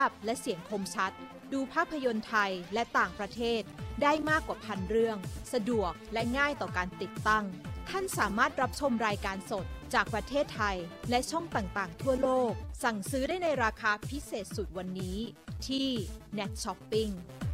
าพและเสียงคมชัดดูภาพยนตร์ไทยและต่างประเทศได้มากกว่าพันเรื่องสะดวกและง่ายต่อการติดตั้งท่านสามารถรับชมรายการสดจากประเทศไทยและช่องต่างๆทั่วโลกสั่งซื้อได้ในราคาพิเศษสุดวันนี้ที่ Net Shopping